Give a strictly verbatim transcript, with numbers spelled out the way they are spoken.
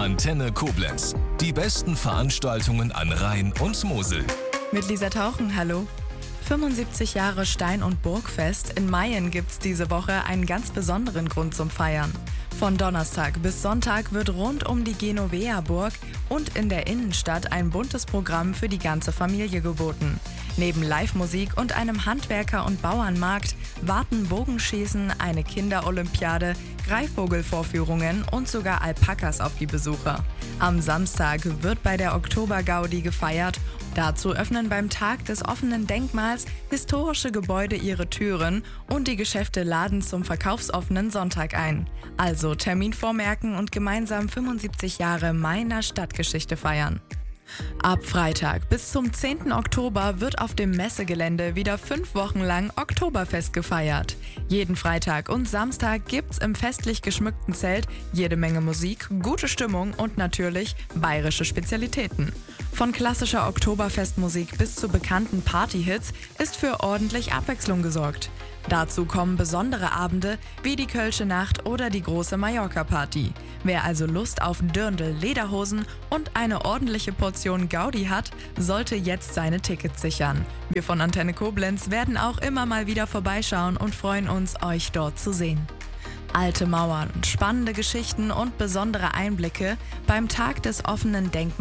Antenne Koblenz. Die besten Veranstaltungen an Rhein und Mosel. Mit Lisa Tauchen, hallo. fünfundsiebzig Jahre Stein- und Burgfest. In Mayen gibt's diese Woche einen ganz besonderen Grund zum Feiern. Von Donnerstag bis Sonntag wird rund um die Genovea-Burg und in der Innenstadt ein buntes Programm für die ganze Familie geboten. Neben Live-Musik und einem Handwerker- und Bauernmarkt warten Bogenschießen, eine Kinderolympiade, Greifvogelvorführungen und sogar Alpakas auf die Besucher. Am Samstag wird bei der Oktobergaudi gefeiert. Dazu öffnen beim Tag des offenen Denkmals historische Gebäude ihre Türen und die Geschäfte laden zum verkaufsoffenen Sonntag ein. Also Termin vormerken und gemeinsam fünfundsiebzig Jahre Mayener Stadtgeschichte feiern. Ab Freitag bis zum zehnten Oktober wird auf dem Messegelände wieder fünf Wochen lang Oktoberfest gefeiert. Jeden Freitag und Samstag gibt's im festlich geschmückten Zelt jede Menge Musik, gute Stimmung und natürlich bayerische Spezialitäten. Von klassischer Oktoberfestmusik bis zu bekannten Partyhits ist für ordentlich Abwechslung gesorgt. Dazu kommen besondere Abende wie die Kölsche Nacht oder die große Mallorca-Party. Wer also Lust auf Dirndl, Lederhosen und eine ordentliche Portion Gaudi hat, sollte jetzt seine Tickets sichern. Wir von Antenne Koblenz werden auch immer mal wieder vorbeischauen und freuen uns, euch dort zu sehen. Alte Mauern, spannende Geschichten und besondere Einblicke beim Tag des offenen Denkmals